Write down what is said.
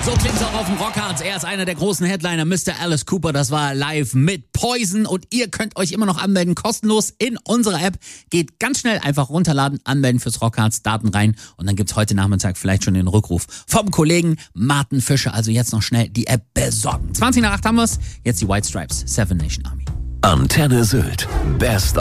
So klingt's auch auf dem Rockharz. Er ist einer der großen Headliner, Mr. Alice Cooper. Das war live mit Poison. Und ihr könnt euch immer noch anmelden, kostenlos in unserer App. Geht ganz schnell, einfach runterladen, anmelden fürs Rockharz, Daten rein. Und dann gibt's heute Nachmittag vielleicht schon den Rückruf vom Kollegen Martin Fischer. Also jetzt noch schnell die App besorgen. 20 nach 8 haben wir's. Jetzt die White Stripes, Seven Nation Army. Antenne Sylt. Best